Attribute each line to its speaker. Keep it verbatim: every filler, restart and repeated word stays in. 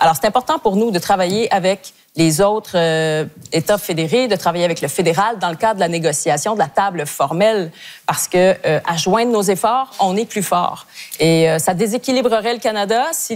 Speaker 1: Alors, c'est important pour nous de travailler avec les autres euh, États fédérés, de travailler avec le fédéral dans le cadre de la négociation, de la table formelle, parce que euh, à joindre nos efforts, on est plus fort. Et euh, ça déséquilibrerait le Canada si